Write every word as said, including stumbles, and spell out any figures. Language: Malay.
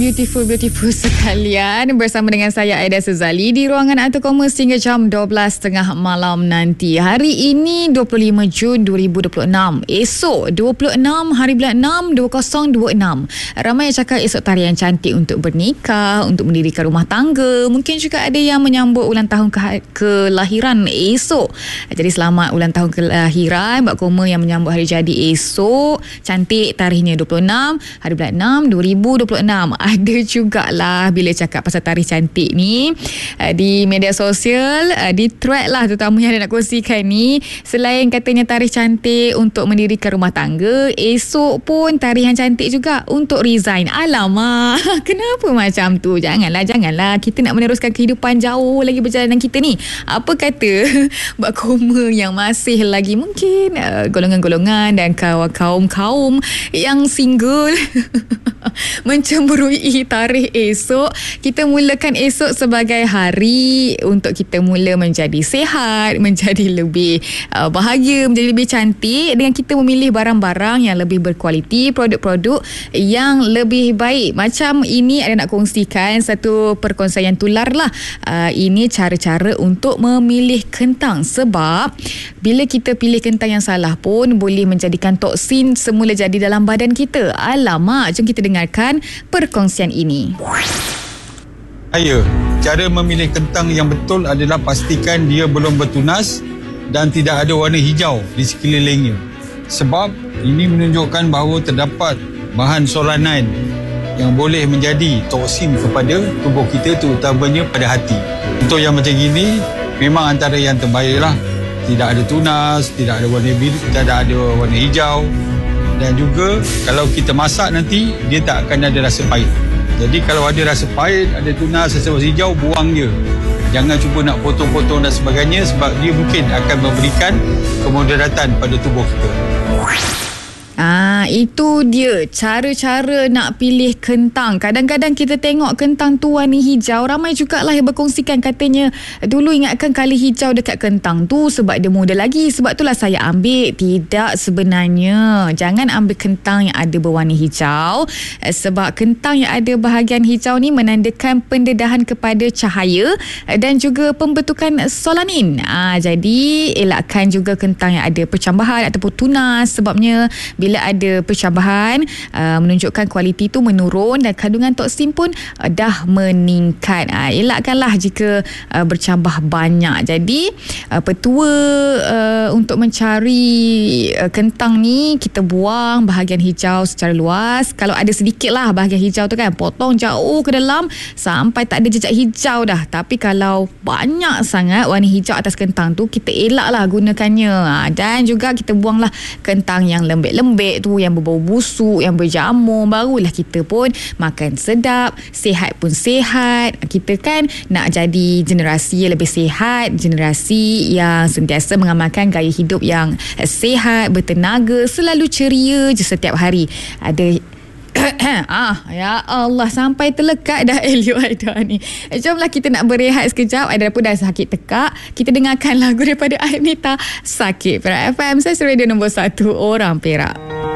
beautiful-beautiful sekalian, bersama dengan saya Aida Suzali di ruangan Auto Commerce hingga jam dua belas tiga puluh malam nanti. Hari ini dua puluh lima Jun dua ribu dua puluh enam. Esok dua puluh enam hari bulan enam dua ribu dua puluh enam. Ramai yang cakap esok tarian cantik untuk bernikah, untuk mendirikan rumah tangga. Mungkin juga ada yang menyambut ulang tahun ke- kelahiran esok. Jadi selamat ulang tahun kelahiran Mbak Koma yang menyambut hari jadi esok. Cantik tarikhnya dua puluh enam hari bulan enam dua ribu dua puluh enam. Ada jugalah bila cakap pasal tarikh cantik ni di media sosial, di thread lah terutamanya yang nak kongsikan ni. Selain katanya tarikh cantik untuk mendirikan rumah tangga, esok pun tarikh yang cantik juga untuk resign. Alamak, kenapa macam tu? Janganlah, janganlah. Kita nak meneruskan kehidupan jauh lagi perjalanan kita ni. Apa kata Mbak Koma yang masih lagi mungkin uh, golongan-golongan dan kaum-kaum yang single mencemburui tarikh esok. Kita mulakan esok sebagai hari untuk kita mula menjadi sihat, menjadi lebih uh, bahagia, menjadi lebih cantik dengan kita memilih barang-barang yang lebih berkualiti, produk-produk yang lebih baik. Macam ini ada nak kongsikan satu perkongsian tular lah. Uh, ini cara-cara untuk memilih kentang, sebab bila kita pilih kentang yang salah pun boleh menjadikan toksin semula jadi dalam badan kita. Alamak, jom kita dengarkan perkongsian ini. Saya, cara memilih kentang yang betul adalah pastikan dia belum bertunas dan tidak ada warna hijau di sekelilingnya. Sebab ini menunjukkan bahawa terdapat bahan solanin yang boleh menjadi toksin kepada tubuh kita, terutamanya pada hati. Untuk yang macam ini memang antara yang terbaik lah. Tidak ada tunas, tidak ada warna biru, tidak ada warna hijau. Dan juga kalau kita masak nanti, dia tak akan ada rasa pahit. Jadi kalau ada rasa pahit, ada tunas, rasa warna hijau, buang je. Jangan cuba nak potong-potong dan sebagainya, sebab dia mungkin akan memberikan kemudaratan pada tubuh kita. Ah, itu dia cara-cara nak pilih kentang. Kadang-kadang kita tengok kentang tu warna hijau. Ramai jugalah yang berkongsikan, katanya dulu ingatkan kali hijau dekat kentang tu sebab dia muda lagi, sebab itulah saya ambil. Tidak sebenarnya. Jangan ambil kentang yang ada berwarna hijau, sebab kentang yang ada bahagian hijau ni menandakan pendedahan kepada cahaya dan juga pembentukan solanin. Ah, jadi elakkan juga kentang yang ada percambahan ataupun tunas, sebabnya bila ada percambahan uh, menunjukkan kualiti tu menurun dan kandungan toksin pun uh, dah meningkat. Uh, elakkanlah jika uh, bercambah banyak. Jadi uh, petua uh, untuk mencari uh, kentang ni, kita buang bahagian hijau secara luas. Kalau ada sedikit lah bahagian hijau tu kan, potong jauh ke dalam sampai tak ada jejak hijau dah. Tapi kalau banyak sangat warna hijau atas kentang tu, kita elaklah gunakannya. Uh, dan juga kita buanglah kentang yang lembek-lembek tu, yang berbau busuk, yang berjamur. Barulah kita pun makan sedap, sihat pun sihat. Kita kan nak jadi generasi yang lebih sihat, generasi yang sentiasa mengamalkan gaya hidup yang sihat, bertenaga, selalu ceria je setiap hari. Ada ah, ya Allah, sampai terlekat dah Elio Aida ni. Jomlah kita nak berehat sekejap. Aida pun dah sakit tekak. Kita dengarkan lagu daripada Aidnita, Sakit. Perak F M, saya Radio nombor satu, orang Perak.